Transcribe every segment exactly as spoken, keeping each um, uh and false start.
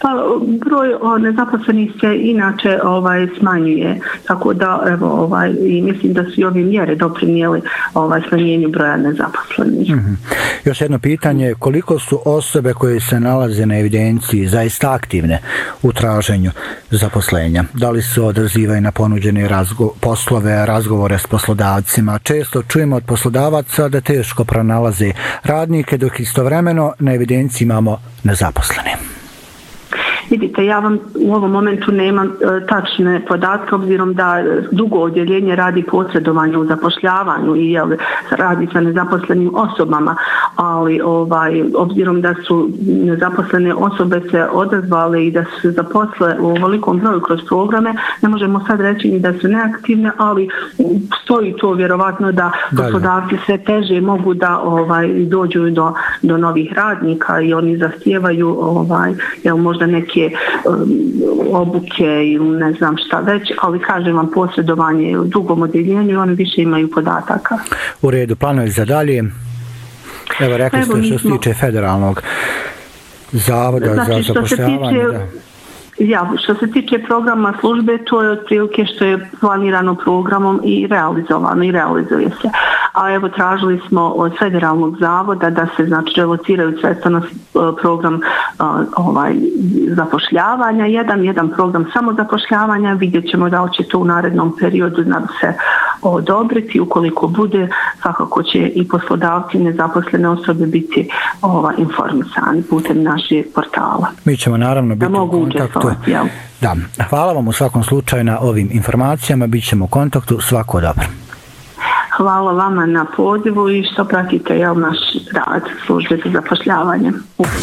Pa broj o, nezaposlenih se inače ovaj smanjuje, tako da evo ovaj i mislim da su i ove mjere doprinijele ovaj smanjenju broja nezaposlenih. Mm-hmm. Još jedno pitanje, koliko su osobe koje se nalaze na evidenciji zaista aktivne u traženju zaposlenja? Da li se odazivaju na ponuđene razgo- poslove, razgovore s poslodavcima? Često čujemo od poslodavaca da teško pronalaze radnike, dok istovremeno na evidenciji imamo nezaposlene. Vidite, ja vam u ovom momentu nemam e, tačne podatke, obzirom da dugo odjeljenje radi posredovanje u zapošljavanju i jel, radi sa nezaposlenim osobama, ali ovaj, obzirom da su nezaposlene osobe se odazvale i da su se zaposle u ovolikom broju kroz programe, ne možemo sad reći ni da su neaktivne, ali stoji to vjerovatno da poslodavci sve teže mogu da ovaj, dođu do, do novih radnika i oni zahtijevaju ovaj, jel, možda neke obuke ili ne znam šta već, ali kažem vam posredovanje u dugom odjeljenju i oni više imaju podataka. U redu, planovi za dalje. Evo rekli ste što se tiče federalnog zavoda znači, za zapošljavanje. Tiče, da. Ja, što se tiče programa službe, to je otprilike što je planirano programom i realizovano i realizuje se. A evo tražili smo od federalnog zavoda da se znači relociraju sredstva na program ovaj zapošljavanja, jedan jedan program samo zapošljavanja, vidjet ćemo da će to u narednom periodu nam se odobriti, ukoliko bude, svakako će i poslodavci i nezaposlene osobe biti ova, informisani putem našeg portala. Mi ćemo naravno biti u kontaktu. Da, hvala vam u svakom slučaju na ovim informacijama, bit ćemo u kontaktu, svako dobro. Hvala vama na pozivu i što pratite jel, naš rad službe za zapošljavanje.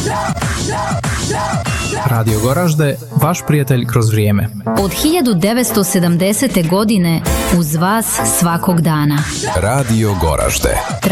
Radio Goražde, vaš prijatelj kroz vrijeme. Od hiljadu devetsto sedamdesete godine uz vas svakog dana. Radio Goražde.